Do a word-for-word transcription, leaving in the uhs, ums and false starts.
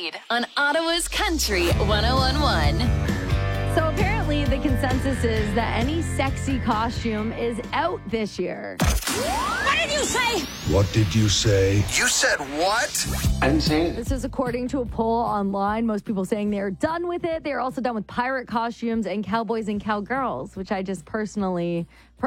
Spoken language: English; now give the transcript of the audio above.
Reid on Ottawa's Country one oh one point one. So apparently the consensus is that any sexy costume is out this year. What did you say? What did you say? You said what? I didn't say it. This is according to a poll online. Most people saying they're done with it. They're also done with pirate costumes and cowboys and cowgirls, which I just personally